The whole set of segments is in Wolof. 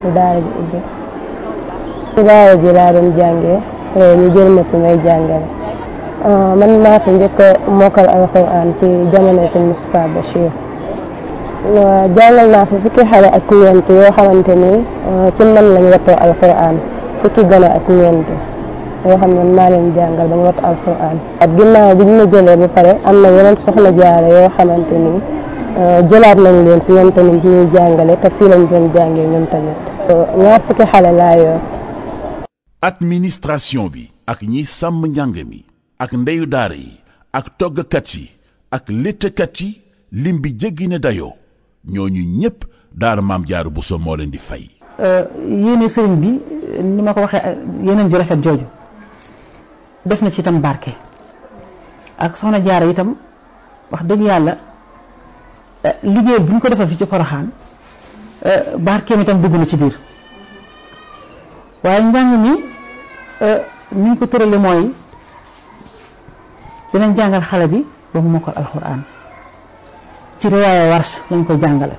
daara ji ubbi ci daara ji laa doon jàngee ñu jël ma fi may jàngale man maa fi njëkk a mokkal alxuraan ci jamono sëñ Moustapha Bachir jàngal naa fi fukki xale ak ñeent yoo xamante ni ci man lañ wattoo alxuraan fukki gone ak ñeent yoo xam ne maa leen jàngal ba ñu wattu alxuraan ak ginnaaw bi ñu ma jëlee ba pare am na yeneen soxna jaare yoo xamante ni jëlaat nañ leen fi ñoom tamit ñuy jàngale te fii lañ doon jàngee ñoom tamit ñaar fukki xale laa yor. administration bi ak ñi sàmm njàng mi ak ndeyu daara yi ak toggkat yi ak léttkat yi lim bi jéggi ne dayoo ñooñu ñëpp daara Maam Jaara Buso moo leen di fay. yéene sëriñ bi ni ma ko waxee yeneen ju rafet jooju def na ci itam barke ak soxna Jaara itam wax dëgg yàlla liggéey bu ñu ko defal fi ci Poroxaan barkeem itam dugg na ci biir waaye njàng mi ni ñu ko tërale mooy dinañ jàngal xale bi ba mu mokkal alxuraan ci riwaaya Warsh lañ koy jàngale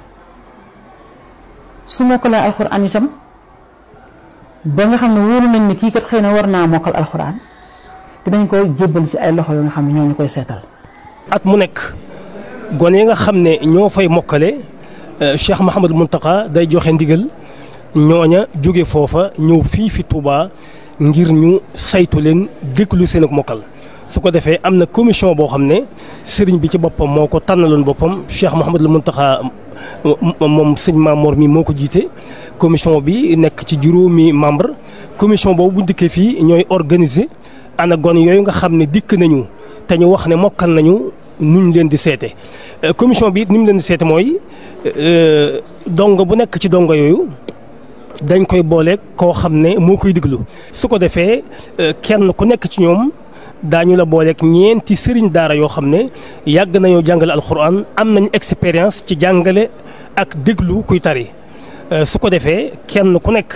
su mokkalee alxuraan itam ba nga xam ne wóolu nañ ne kii kat xëy na war naa mokkal alxuraan dinañ koy jébbal ci ay loxo yoo nga xam ne ñoo ñu koy seetal. at mu nekk gone yi nga xam ne ñoo fay mokkale Cheikh Mouhamadou Mountakha day joxe ndigal ñooña jóge foofa ñëw fii fi Touba ngir ñu saytu leen déglu seen ak mokkal su ko defee am na commission boo xam ne sëriñ bi ci boppam moo ko tànnaloon boppam Cheikh Mouhamadou Mountakha moom sëñ Mamour mi moo ko jiite commission bi nekk ci juróomi membre commission boobu bu dikkee fii ñooy organiser ana gone yooyu nga xam ne dikk nañu te ñu wax ne mokkal nañu nuñ leen di seete commission bi it ni mu leen di seete mooy dongo bu nekk ci dongo yooyu dañ koy boole koo xam ne moo koy diglu su ko defee kenn ku nekk ci ñoom daañu la booleeg ñeenti sëriñ daara yoo xam ne yàgg nañoo jàngale alxuraan am nañu expérience ci jàngale ak déglu kuy tari su ko defee kenn ku nekk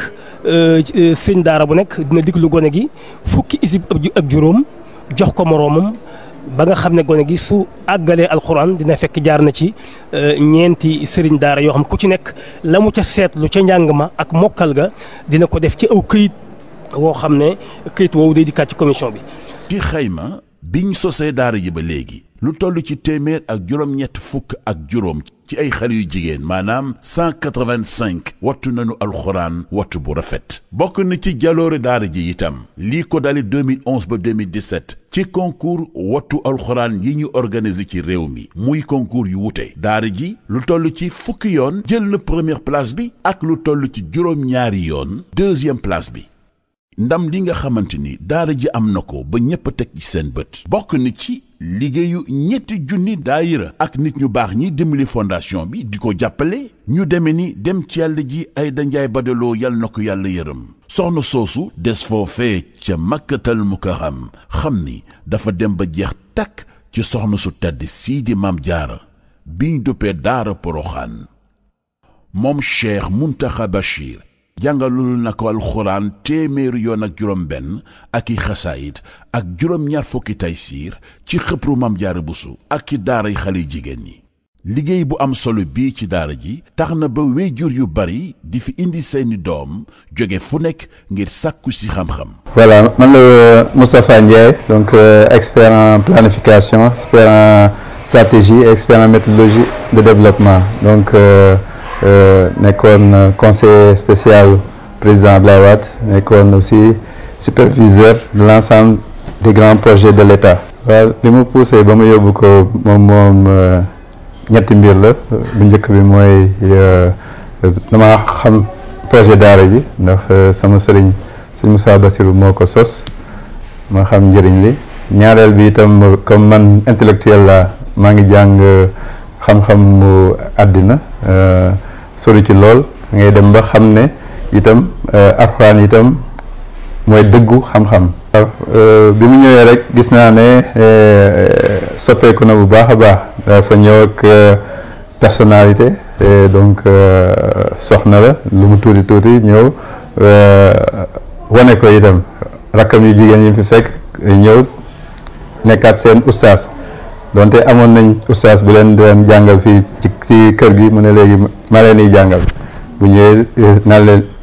sëriñ daara bu nekk dina diglu gone gi fukki isib ak juróom jox ko moroomam ba nga xam ne gone gi su àggalee alxuraan dina fekk jaar na ci ñeenti sëriñ daara yoo xam ku ci nekk la mu ca seetlu ca njàng ma ak mokkal ga dina ko def ci aw këyit woo xam ne këyit woowu day dikkaat ci commission bi. ci xayma biñ sosee daara ji ba léegi lu toll ci téeméer ak juróom-ñett fukk ak juróom ci ay xale yu jigéen maanaam 185 wattu nañu alxuraan wattu bu rafet bokk na ci jaloore daara ji itam lii ko dali 2011 ba 2017 ci concours wattu alxuraan yi ñu organisé ci réew mi muy concours yu wute daara ji lu toll ci fukki yoon jël na première place bi ak lu toll ci juróom-ñaari yoon deuxième place bi ndam li nga xamante ni daara ji am na ko ba ñépp a teg ci seen bët bokk na ci liggéeyu ñetti junni daayira ak nit ñu baax ñi dimbali fondation bi di ko jàppale ñu deme ni dem ci yàlla ji Ayda Njaay Badaloo yal na ko yàlla yërëm soxna soosu des foofee ca Makkatal Mukarram xam ni dafa dem ba jeex takk ci soxna su tedd sii di Maam Jaara biñ duppee daara Poroxaan moom Cheikh Mountakha Bachir jàngalul na ko alxuraan téeméeri yoon ak juróom benn ak i xasaayit ak juróom-ñaar fukki taysiir ci xëpru Maam Jaara Buso ak ci daaray xale jigéen ñi liggéey bu am solo bii ci daara ji tax na ba wéyjur yu bari di fi indi seeni doom jóge fu nekk ngir sàkku si xam-xam. Voilà, man la Moustapha Ndiaye donc expert en planification expert en stratégie expert en méthodologie de développement donc nekkoon conseiller spécial président Abdoulaye Wade nekkoon aussi superviseur de l'ensemble des grands projets de l'État. waaw li ma poussé ba ma yóbbu ko moom ñetti mbir la bu njëkk bi mooy dama xam projet daara ji ndax sama sëriñ Moussa Bassirou moo ko sos ma xam njëriñ li ñaareel bi itam comme man intellectuel la maa ngi jàng xam-xam mu àddina sori ci lool ngay dem ba xam ne itam alxuraan itam mooy dëggu xam-xam. bi mu ñëwee rek gis naa ne soppeeku na bu baax a baax dafa ñëw ak personnalité donc soxna la lu mu tuuti tuuti ñëw wane ko itam rakkam yu jigéen yi fi fekk ñëw nekkaat seen ustaas donte amoon nañ ustaas bu leen doon jàngal fii ci kër gi mu ne léegi ma leen di jàngal bu ñëwee naan leen